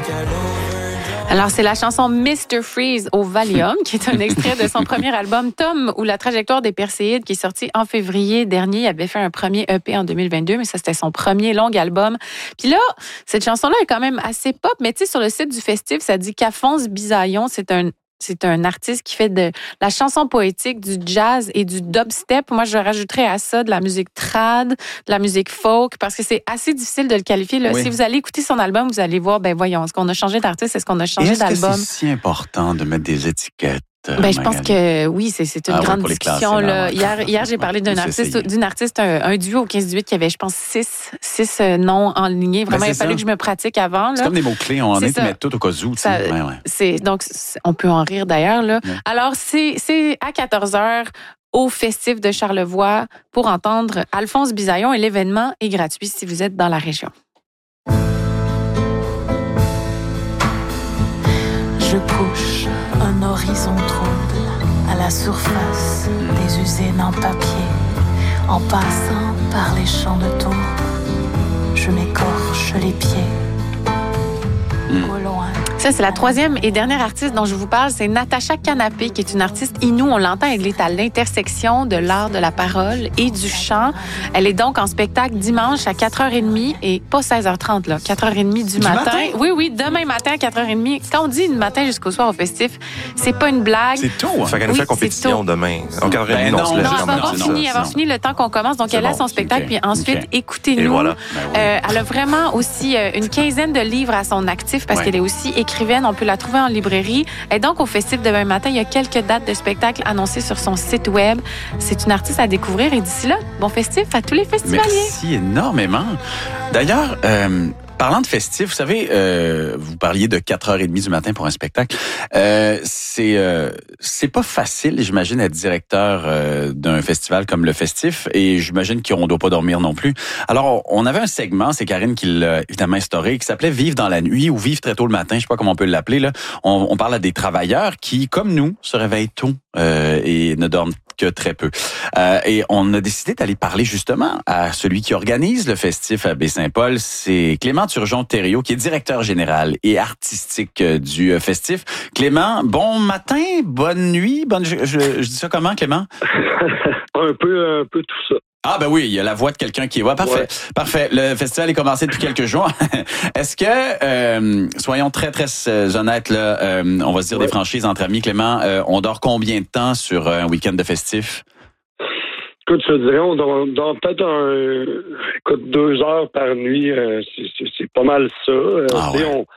Alors, c'est la chanson Mr. Freeze au Valium, qui est un extrait de son premier album Tom ou la trajectoire des Perséides, qui est sorti en février dernier. Il avait fait un premier EP en 2022, mais ça, c'était son premier long album. Puis là, cette chanson-là est quand même assez pop, mais tu sais, sur le site du festif, ça dit qu'Alphonse Bisaillon, c'est un artiste qui fait de la chanson poétique, du jazz et du dubstep. Moi, je rajouterais à ça de la musique trad, de la musique folk, parce que c'est assez difficile de le qualifier. Là. Oui. Si vous allez écouter son album, vous allez voir, ben voyons, est-ce qu'on a changé d'artiste, est-ce qu'on a changé d'album? Est-ce que c'est si important de mettre des étiquettes? Ben, je pense que oui, c'est une grande discussion. Là. Hier, j'ai parlé d'une artiste, un duo au 15-18 qui avait, je pense, six noms enlignés. Vraiment, il a fallu que je me pratique avant. Là. C'est comme des mots-clés, on en est mettre tout au cas où. Donc, on peut en rire d'ailleurs. Là. Ouais. Alors, c'est à 14h au Festif de Charlevoix pour entendre Alphonse Bisaillon et l'événement est gratuit si vous êtes dans la région. Je couche un horizon trouble à la surface des usines en papier. En passant par les champs de tourbe, je m'écorche les pieds. Au loin. Ça, c'est la troisième et dernière artiste dont je vous parle. C'est Natacha Canapé, qui est une artiste Innu. On l'entend, elle est à l'intersection de l'art de la parole et du chant. Elle est donc en spectacle dimanche à 4h30 et pas 16h30, là. 4h30 du matin. Oui, demain matin à 4h30. Quand on dit du matin jusqu'au soir au festif, c'est pas une blague. C'est tôt, hein? Fait qu'elle nous fait compétition demain. En 4h30, on se lève. Avoir fini le temps qu'on commence. Donc, elle a son spectacle, puis ensuite, écoutez-nous. Et voilà. Elle a vraiment aussi une quinzaine de livres à son actif parce qu'elle est aussi écrivaine. On peut la trouver en librairie. Et donc, au festif demain matin, il y a quelques dates de spectacle annoncées sur son site web. C'est une artiste à découvrir. Et d'ici là, bon festif à tous les festivaliers. Merci énormément. D'ailleurs, parlant de festif, vous savez, vous parliez de 4h30 du matin pour un spectacle. C'est pas facile, j'imagine, être directeur d'un festival comme le Festif, et j'imagine qu'on doit pas dormir non plus. Alors, on avait un segment, c'est Karine qui l'a évidemment instauré, qui s'appelait Vivre dans la nuit ou Vivre très tôt le matin, je sais pas comment on peut l'appeler là. On parle à des travailleurs qui, comme nous, se réveillent tôt et ne dorment que très peu. Et on a décidé d'aller parler justement à celui qui organise le Festif à Baie-Saint-Paul. C'est Clément Turgeon-Thériault, qui est directeur général et artistique du Festif. Clément, bon matin, bonne nuit, je dis ça comment, Clément? un peu tout ça. Ah ben oui, il y a la voix de quelqu'un qui est... Ouais, parfait, parfait. Le festival est commencé depuis quelques jours. Est-ce que, soyons très, très honnêtes, là, on va se dire des franchises entre amis, Clément, on dort combien de temps sur un week-end de festif? Écoute, je te dirais, on dort peut-être 2 heures par nuit. C'est pas mal ça.